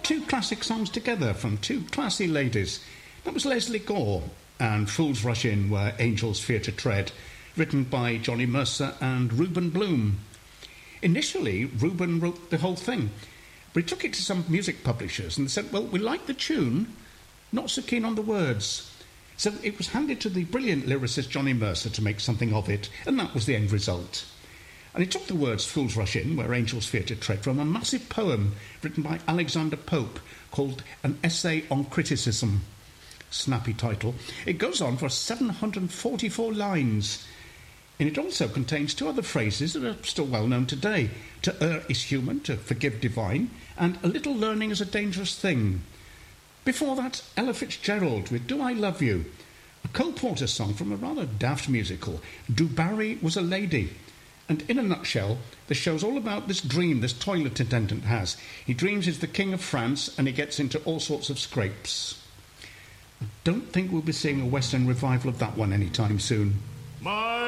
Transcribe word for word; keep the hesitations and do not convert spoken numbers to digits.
two classic songs together from two classy ladies. That was Leslie Gore and Fools Rush In Where Angels Fear to Tread, written by Johnny Mercer and Reuben Bloom. Initially, Reuben wrote the whole thing, but he took it to some music publishers and they said, well, we like the tune, not so keen on the words. So it was handed to the brilliant lyricist Johnny Mercer to make something of it, and that was the end result. And he took the words Fools Rush In, Where Angels Fear to Tread, from a massive poem written by Alexander Pope called An Essay on Criticism. Snappy title. It goes on for seven hundred forty-four lines. And it also contains two other phrases that are still well known today. To err is human, to forgive divine, and a little learning is a dangerous thing. Before that, Ella Fitzgerald with Do I Love You, a Cole Porter song from a rather daft musical, Du Barry Was a Lady. And in a nutshell, the show's all about this dream this toilet attendant has. He dreams he's the King of France and he gets into all sorts of scrapes. I don't think we'll be seeing a Western revival of that one anytime soon.